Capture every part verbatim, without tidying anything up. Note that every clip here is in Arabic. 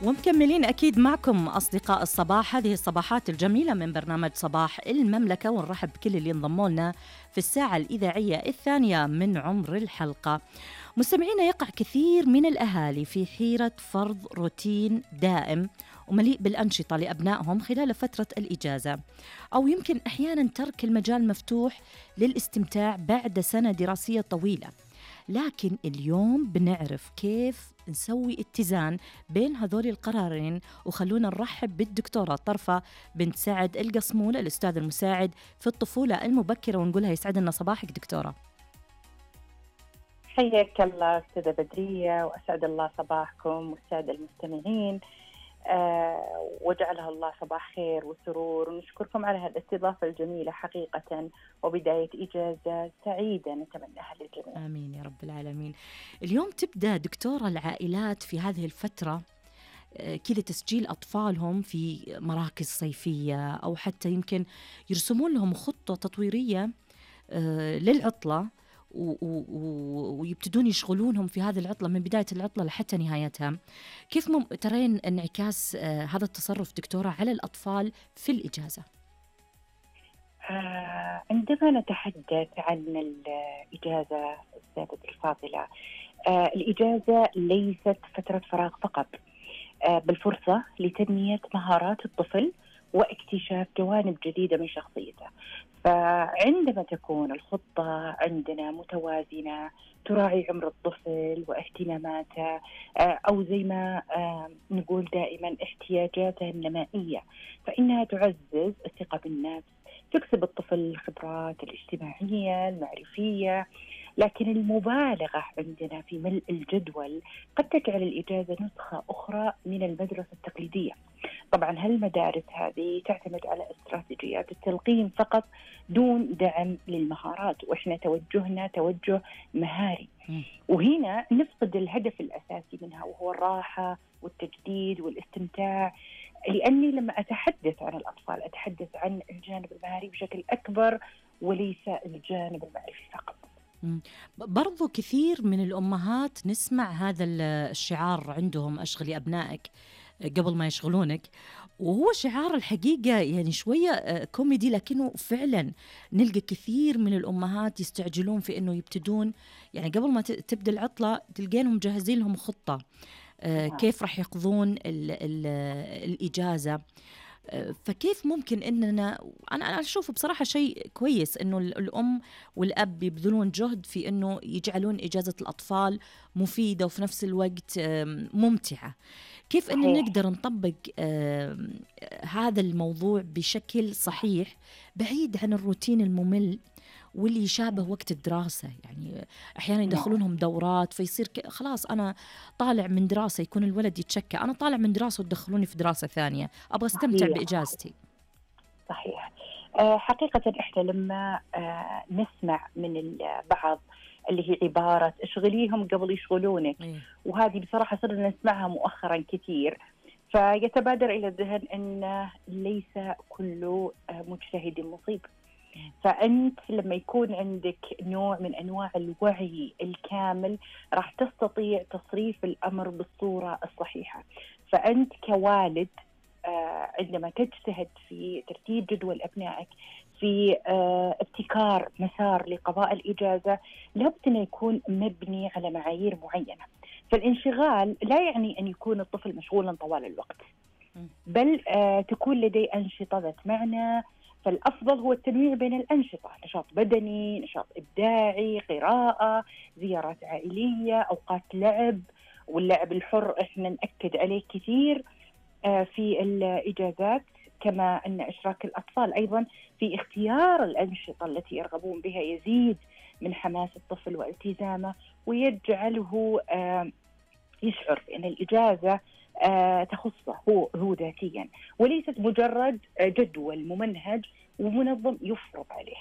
ومكملين أكيد معكم أصدقاء الصباح، هذه الصباحات الجميلة من برنامج صباح المملكة، ونرحب بكل اللي انضموا لنا في الساعة الإذاعية الثانية من عمر الحلقة. مستمعينا، يقع كثير من الأهالي في حيرة فرض روتين دائم ومليء بالأنشطة لأبنائهم خلال فترة الإجازة، أو يمكن أحيانا ترك المجال مفتوح للاستمتاع بعد سنة دراسية طويلة. لكن اليوم بنعرف كيف نسوي اتزان بين هذول القرارين، وخلونا نرحب بالدكتورة طرفة بنت سعد القصمولة، الأستاذ المساعد في الطفولة المبكرة، ونقولها يسعد لنا صباحك دكتورة. حياك الله أستاذة بدرية، وأسعد الله صباحكم والسادة المستمعين، أه وجعلها الله صباح خير وسرور، ونشكركم على هالاستضافة الجميلة حقيقة، وبداية إجازة سعيدة نتمناها للجميع. آمين يا رب العالمين. اليوم تبدأ دكتورة العائلات في هذه الفترة كذا تسجيل أطفالهم في مراكز صيفية، أو حتى يمكن يرسمون لهم خطة تطويرية للعطلة، ويبتدون يشغلونهم في هذه العطلة من بداية العطلة لحتى نهايتها. كيف ترين انعكاس هذا التصرف دكتورة على الأطفال في الإجازة؟ آه عندما نتحدث عن الإجازة السادة الفاضلة، آه الإجازة ليست فترة فراغ فقط، آه بالفرصة لتنمية مهارات الطفل واكتشاف جوانب جديدة من شخصيته. فعندما تكون الخطة عندنا متوازنة تراعي عمر الطفل واهتماماته، أو زي ما نقول دائما احتياجاته النمائية، فإنها تعزز الثقة بالنفس، تكسب الطفل الخبرات الاجتماعية المعرفية. لكن المبالغة عندنا في ملء الجدول قد تجعل الإجازة نسخة أخرى من المدرسة التقليدية. طبعا هالمدارس هذه تعتمد على استراتيجيات التلقين فقط دون دعم للمهارات، وإحنا توجهنا توجه مهاري، وهنا نفقد الهدف الأساسي منها، وهو الراحة والتجديد والاستمتاع. لأني لما أتحدث عن الأطفال أتحدث عن الجانب المهاري بشكل أكبر وليس الجانب المعرفي فقط. برضو كثير من الأمهات نسمع هذا الشعار عندهم: أشغلي أبنائك قبل ما يشغلونك، وهو شعار الحقيقة يعني شوية كوميدي، لكنه فعلا نلقى كثير من الأمهات يستعجلون في أنه يبتدون، يعني قبل ما تبدأ العطلة تلقينهم مجهزين لهم خطة كيف راح يقضون ال ال الإجازة. فكيف ممكن إننا، أنا أشوف بصراحة شيء كويس إنه الأم والأب يبذلون جهد في إنه يجعلون إجازة الأطفال مفيدة وفي نفس الوقت ممتعة. كيف إن نقدر نطبق هذا الموضوع بشكل صحيح بعيد عن الروتين الممل واللي يشابه وقت الدراسة؟ يعني أحيانا يدخلونهم دورات فيصير خلاص أنا طالع من دراسة، يكون الولد يتشكى أنا طالع من دراسة وتدخلوني في دراسة ثانية، أبغى استمتع بإجازتي. صحيح. أه حقيقة إحنا لما أه نسمع من البعض اللي هي عبارة اشغليهم قبل يشغلونك، إيه؟ وهذه بصراحة صرنا نسمعها مؤخرا كثير، فيتبادر إلى الذهن أن ليس كل مجتهد مصيب. فأنت لما يكون عندك نوع من أنواع الوعي الكامل راح تستطيع تصريف الأمر بالصورة الصحيحة. فأنت كوالد عندما تجتهد في ترتيب جدول أبنائك، في ابتكار مسار لقضاء الإجازة، لابد أن يكون مبني على معايير معينة. فالانشغال لا يعني أن يكون الطفل مشغولا طوال الوقت، بل تكون لديه أنشطة ذات معنى. فالأفضل هو التنويع بين الأنشطة: نشاط بدني، نشاط إبداعي، قراءة، زيارات عائلية، أوقات لعب. واللعب الحر إحنا نأكد عليه كثير في الإجازات، كما أن إشراك الأطفال أيضا في اختيار الأنشطة التي يرغبون بها يزيد من حماس الطفل والتزامه، ويجعله يشعر بأن الإجازة تخصه هو هو ذاتيا، وليست مجرد جدول ممنهج ومنظم يفرض عليه.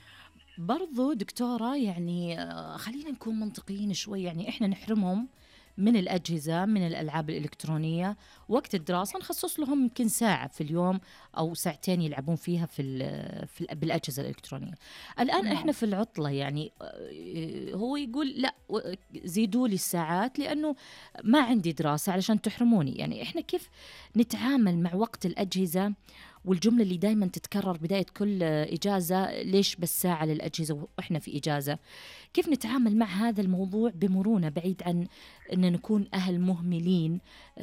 برضو دكتورة يعني خلينا نكون منطقيين شوي، يعني إحنا نحرمهم من الأجهزة، من الألعاب الإلكترونية. وقت الدراسة نخصص لهم يمكن ساعة في اليوم أو ساعتين يلعبون فيها في, في بالأجهزة الإلكترونية. الآن إحنا في العطلة يعني هو يقول لا زيدوا لي الساعات لأنه ما عندي دراسة علشان تحرموني. يعني إحنا كيف نتعامل مع وقت الأجهزة والجملة اللي دايما تتكرر بداية كل إجازة، ليش بس ساعة للأجهزة وإحنا في إجازة؟ كيف نتعامل مع هذا الموضوع بمرونة بعيد عن أن نكون أهل مهملين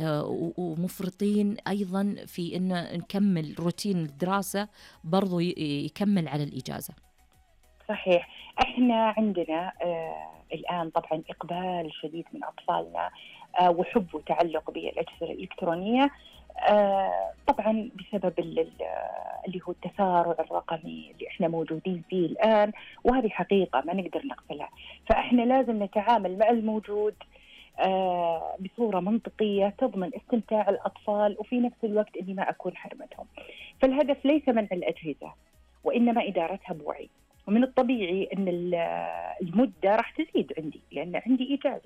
ومفرطين أيضا في أن نكمل روتين الدراسة برضو يكمل على الإجازة؟ صحيح. احنا عندنا آه الآن طبعا إقبال شديد من أطفالنا آه وحب وتعلق بالأجهزة الإلكترونية، آه طبعا بسبب اللي هو التسارع الرقمي اللي احنا موجودين فيه الآن، وهذه حقيقة ما نقدر نغفلها. فاحنا لازم نتعامل مع الموجود آه بصورة منطقية تضمن استمتاع الأطفال وفي نفس الوقت إني ما أكون حرمتهم. فالهدف ليس منع الأجهزة وإنما إدارتها بوعي. ومن الطبيعي أن المدة راح تزيد عندي لأن عندي إجازة،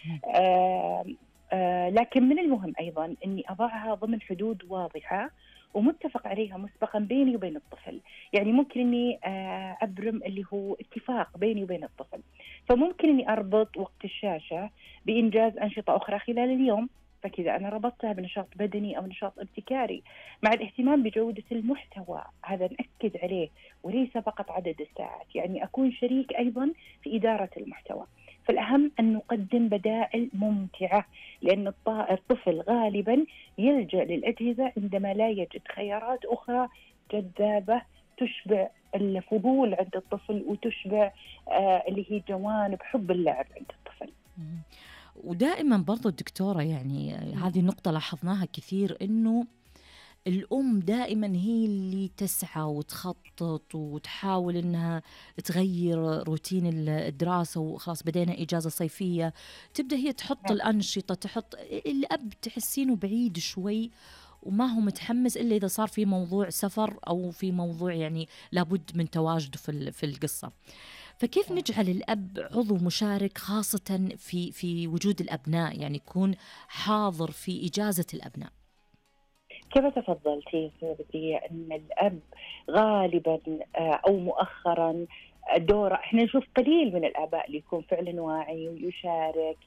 آه آه لكن من المهم أيضا أني أضعها ضمن حدود واضحة ومتفق عليها مسبقا بيني وبين الطفل. يعني ممكن أني آه أبرم اللي هو اتفاق بيني وبين الطفل، فممكن أني أربط وقت الشاشة بإنجاز أنشطة أخرى خلال اليوم، فكذا أنا ربطتها بنشاط بدني أو نشاط ابتكاري مع الاهتمام بجودة المحتوى، هذا نأكد عليه وليس فقط عدد الساعات. يعني أكون شريك أيضا في إدارة المحتوى. فالأهم أن نقدم بدائل ممتعة، لأن الطفل غالبا يلجأ للأجهزة عندما لا يجد خيارات أخرى جذابة تشبع الفضول عند الطفل وتشبع آه اللي هي جوانب حب اللعب عند الطفل. ودائما برضو الدكتورة يعني هذه النقطة لاحظناها كثير، إنه الأم دائما هي اللي تسعى وتخطط وتحاول إنها تغير روتين الدراسة، وخلاص بدينا إجازة صيفية تبدأ هي تحط الأنشطة، تحط. الأب تحسينه بعيد شوي وما هو متحمس إلا إذا صار في موضوع سفر أو في موضوع يعني لابد من تواجده في في القصة. فكيف نجعل الأب عضو مشارك خاصة في في وجود الأبناء، يعني يكون حاضر في إجازة الأبناء؟ كما تفضلتي سيدتي أن الأب غالبا أو مؤخرا دوره، احنا نشوف قليل من الآباء اللي يكون فعلا واعي ويشارك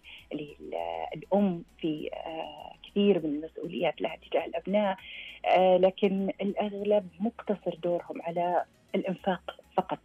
الأم في كثير من المسؤوليات لها تجاه الأبناء، لكن الأغلب مقتصر دورهم على الإنفاق فقط.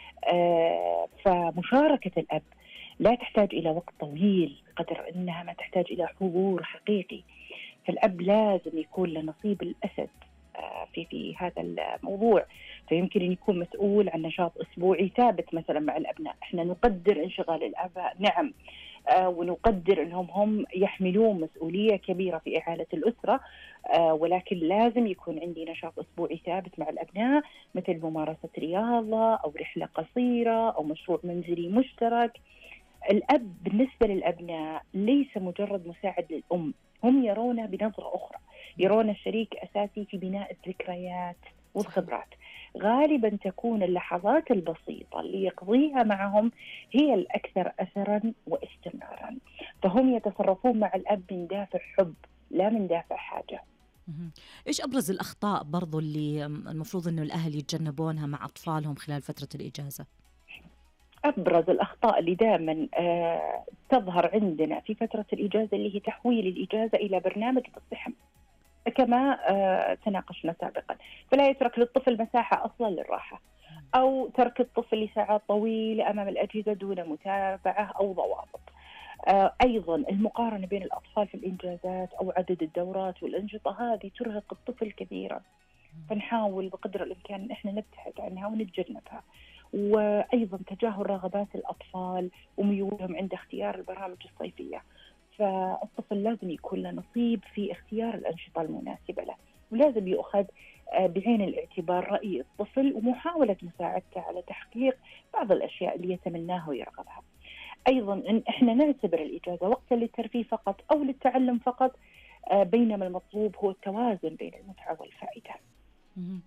فمشاركة الأب لا تحتاج إلى وقت طويل قدر أنها ما تحتاج إلى حضور حقيقي. فالأب لازم يكون له نصيب الأسد في في هذا الموضوع. فيمكن أن يكون مسؤول عن نشاط أسبوعي ثابت مثلا مع الأبناء. إحنا نقدر انشغال الآباء، نعم، آه ونقدر أنهم هم يحملون مسؤولية كبيرة في إعالة الأسرة، آه ولكن لازم يكون عندي نشاط أسبوعي ثابت مع الأبناء، مثل ممارسة رياضة أو رحلة قصيرة أو مشروع منزلي مشترك. الأب بالنسبة للأبناء ليس مجرد مساعد للأم، هم يرونه بنظرة أخرى، يرون الشريك أساسي في بناء الذكريات والخبرات. غالبا تكون اللحظات البسيطة اللي يقضيها معهم هي الأكثر أثرا واستمرارا. فهم يتصرفون مع الأب من دافع حب لا من دافع حاجة. إيش أبرز الأخطاء برضو اللي المفروض أنه الأهل يتجنبونها مع أطفالهم خلال فترة الإجازة؟ أبرز الأخطاء اللي دائما آه تظهر عندنا في فترة الإجازة اللي هي تحويل الإجازة إلى برنامج تصحيح كما آه تناقشنا سابقا. فلا يترك للطفل مساحة أصلا للراحة، أو ترك الطفل لساعات طويلة أمام الأجهزة دون متابعة أو ضوابط. آه أيضا المقارنة بين الأطفال في الإنجازات أو عدد الدورات والأنشطة هذه ترهق الطفل كثيرا، فنحاول بقدر الإمكان إن إحنا نبتعد عنها ونتجنبها. وأيضا تجاهل رغبات الأطفال وميولهم عند اختيار البرامج الصيفية. فالطفل لازم يكون له نصيب في اختيار الأنشطة المناسبة له، ولازم يؤخذ بعين الاعتبار رأي الطفل ومحاولة مساعدته على تحقيق بعض الأشياء اللي يتمناها ويرغبها. أيضا إن إحنا نعتبر الإجازة وقتا للترفيه فقط أو للتعلم فقط، بينما المطلوب هو التوازن بين المتعة والفائدة.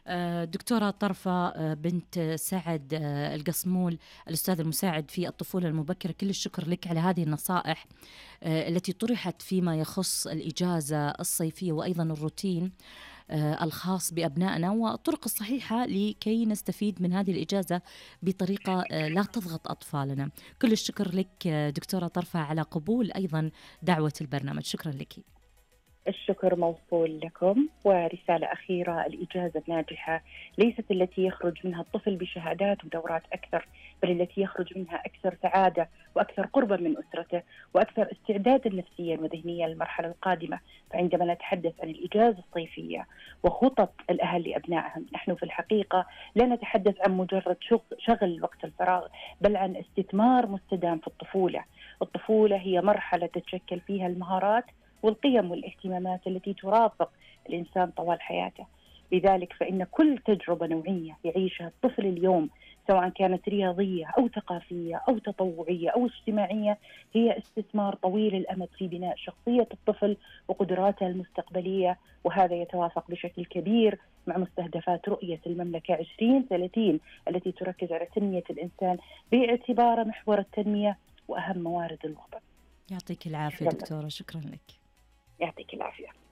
دكتورة طرفة بنت سعد القصمول، الأستاذ المساعد في الطفولة المبكرة، كل الشكر لك على هذه النصائح التي طرحت فيما يخص الإجازة الصيفية وأيضا الروتين الخاص بأبنائنا والطرق الصحيحة لكي نستفيد من هذه الإجازة بطريقة لا تضغط أطفالنا. كل الشكر لك دكتورة طرفة على قبول أيضا دعوة البرنامج. شكرا لك. الشكر موصول لكم. ورسالة أخيرة: الإجازة الناجحة ليست التي يخرج منها الطفل بشهادات ودورات أكثر، بل التي يخرج منها أكثر سعادة وأكثر قربا من أسرته وأكثر استعدادا نفسيا وذهنيا للمرحلة القادمة. فعندما نتحدث عن الإجازة الصيفية وخطط الأهل لأبنائهم، نحن في الحقيقة لا نتحدث عن مجرد شغل وقت الفراغ، بل عن استثمار مستدام في الطفولة. الطفولة هي مرحلة تتشكل فيها المهارات والقيم والاهتمامات التي ترافق الإنسان طوال حياته. لذلك فإن كل تجربة نوعية يعيشها الطفل اليوم، سواء كانت رياضية أو ثقافية أو تطوعية أو اجتماعية، هي استثمار طويل الأمد في بناء شخصية الطفل وقدراته المستقبلية. وهذا يتوافق بشكل كبير مع مستهدفات رؤية المملكة عشرين ثلاثين التي تركز على تنمية الإنسان باعتباره محور التنمية وأهم موارد الوطن. يعطيك العافية دكتورة، شكرا لك. يعطيك العافية.